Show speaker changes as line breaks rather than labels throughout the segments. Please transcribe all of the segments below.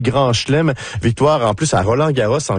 Grand Chelem. Victoire en plus à Roland-Garros en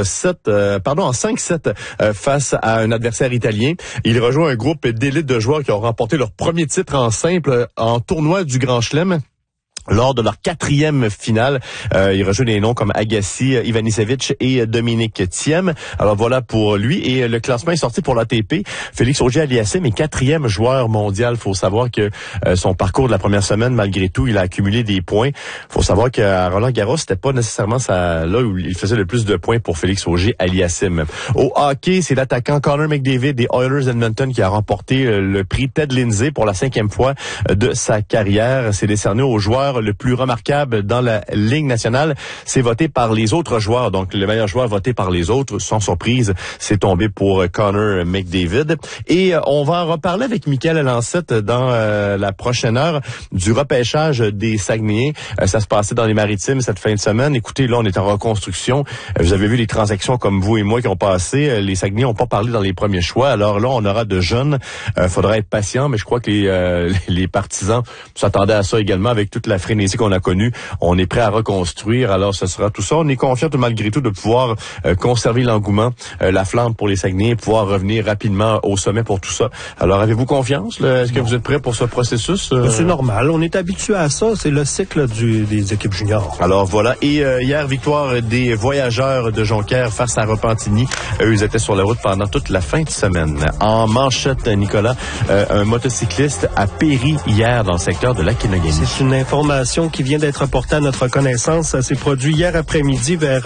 5-7 face à un adversaire italien. Il rejoint un groupe d'élite de joueurs qui ont remporté leur premier titre en simple en tournoi du Grand Chelem. Lors de leur 4e finale, il rejoint des noms comme Agassi, Ivanisevic et Dominique Thiem. Alors voilà pour lui. Et le classement est sorti pour l'ATP. Félix Auger-Aliassime est 4e joueur mondial. Faut savoir que son parcours de la première semaine, malgré tout, il a accumulé des points. Faut savoir qu'à Roland-Garros, c'était pas nécessairement là où il faisait le plus de points pour Félix Auger-Aliassime. Au hockey, c'est l'attaquant Connor McDavid des Oilers Edmonton qui a remporté le prix Ted Lindsay pour la 5e fois de sa carrière. C'est décerné aux joueurs le plus remarquable dans la Ligue nationale. C'est voté par les autres joueurs. Donc, le meilleur joueur voté par les autres, sans surprise, c'est tombé pour Connor McDavid. Et on va en reparler avec Michael Lancette dans la prochaine heure du repêchage des Saguenayens. Ça se passait dans les Maritimes cette fin de semaine. Écoutez, là, on est en reconstruction. Vous avez vu les transactions comme vous et moi qui ont passé. Les Saguenayens n'ont pas parlé dans les premiers choix. Alors là, on aura de jeunes. Faudra être patient, mais je crois que les partisans s'attendaient à ça également avec toute la frénésie qu'on a connue. On est prêt à reconstruire. Alors, ce sera tout ça. On est confiant malgré tout de pouvoir conserver l'engouement, la flamme pour les Saguenayens, pouvoir revenir rapidement au sommet pour tout ça. Alors, avez-vous confiance? Est-ce que vous êtes prêts pour ce processus?
C'est normal. On est habitué à ça. C'est le cycle des équipes juniors.
Alors, voilà. Et hier, victoire des Voyageurs de Jonquière face à Repentigny. Eux, ils étaient sur la route pendant toute la fin de semaine. En manchette, Nicolas, un motocycliste a péri hier dans le secteur de l'Aquinogami.
C'est une information qui vient d'être portée à notre connaissance. Ça s'est produit hier après-midi vers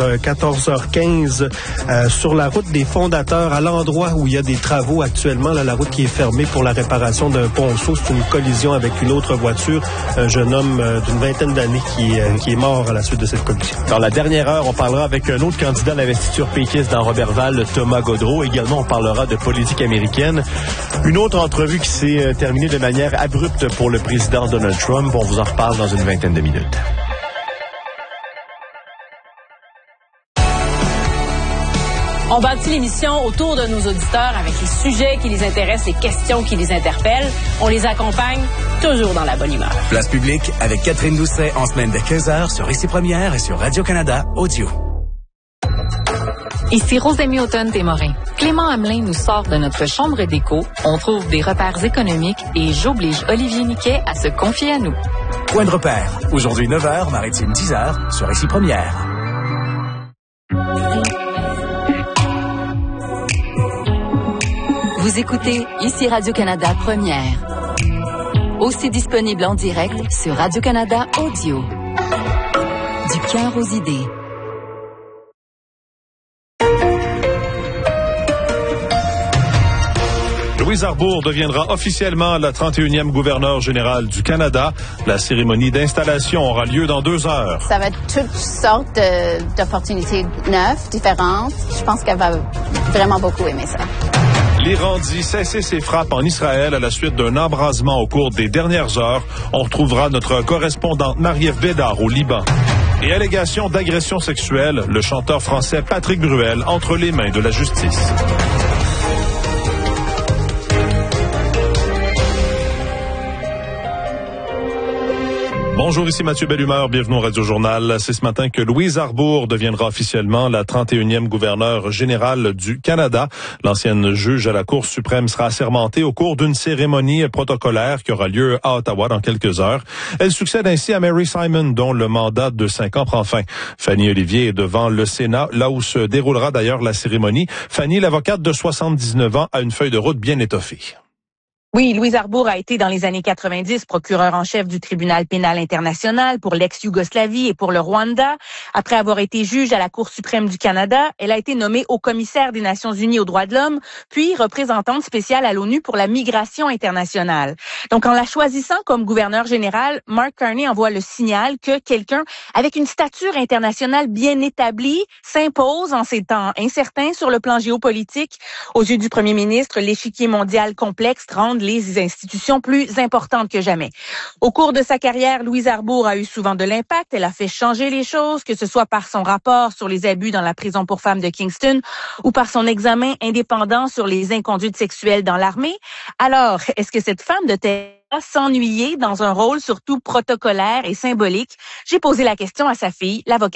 14h15 sur la route des Fondateurs, à l'endroit où il y a des travaux actuellement. Là, la route qui est fermée pour la réparation d'un ponceau. C'est une collision avec une autre voiture. Un jeune homme d'une vingtaine d'années qui est mort à la suite de cette collision.
Dans la dernière heure, on parlera avec un autre candidat à l'investiture péquiste dans Roberval, Thomas Gaudreau. Également, on parlera de politique américaine. Une autre entrevue qui s'est terminée de manière abrupte pour le président Donald Trump. On vous en reparle dans une vingtaine de minutes.
On bâtit l'émission autour de nos auditeurs avec les sujets qui les intéressent, les questions qui les interpellent. On les accompagne toujours dans la bonne humeur.
Place publique avec Catherine Doucet en semaine de 15h sur Ici Première et sur Radio-Canada Audio.
Ici Rosemie Automne-Témorin. Clément Hamelin nous sort de notre chambre d'écho. On trouve des repères économiques et j'oblige Olivier Niquet à se confier à nous.
Point de repère. Aujourd'hui 9h, Maritime 10h sur Ici Première.
Vous écoutez Ici Radio-Canada Première. Aussi disponible en direct sur Radio-Canada Audio. Du cœur aux idées.
Louise Arbour deviendra officiellement la 31e gouverneure générale du Canada. La cérémonie d'installation aura lieu dans 2 heures.
Ça va être toutes sortes d'opportunités neuves, différentes. Je pense qu'elle va vraiment beaucoup aimer ça.
L'Iran dit cesser ses frappes en Israël à la suite d'un embrasement au cours des dernières heures. On retrouvera notre correspondante Marie-Ève Bédard au Liban. Et allégation d'agression sexuelle, le chanteur français Patrick Bruel entre les mains de la justice. Bonjour, ici Mathieu Bellumeur, bienvenue au Radio-Journal. C'est ce matin que Louise Arbour deviendra officiellement la 31e gouverneure générale du Canada. L'ancienne juge à la Cour suprême sera assermentée au cours d'une cérémonie protocolaire qui aura lieu à Ottawa dans quelques heures. Elle succède ainsi à Mary Simon, dont le mandat de 5 ans prend fin. Fanny Olivier est devant le Sénat, là où se déroulera d'ailleurs la cérémonie. Fanny, l'avocate de 79 ans, a une feuille de route bien étoffée.
Oui, Louise Arbour a été dans les années 90 procureur en chef du tribunal pénal international pour l'ex-Yougoslavie et pour le Rwanda. Après avoir été juge à la Cour suprême du Canada, elle a été nommée haut-commissaire des Nations unies aux droits de l'homme, puis représentante spéciale à l'ONU pour la migration internationale. Donc, en la choisissant comme gouverneur général, Mark Carney envoie le signal que quelqu'un avec une stature internationale bien établie s'impose en ces temps incertains sur le plan géopolitique. Aux yeux du premier ministre, l'échiquier mondial complexe rend les institutions plus importantes que jamais. Au cours de sa carrière, Louise Arbour a eu souvent de l'impact. Elle a fait changer les choses, que ce soit par son rapport sur les abus dans la prison pour femmes de Kingston ou par son examen indépendant sur les inconduites sexuelles dans l'armée. Alors, est-ce que cette femme de terre s'ennuyait dans un rôle surtout protocolaire et symbolique? J'ai posé la question à sa fille, l'avocate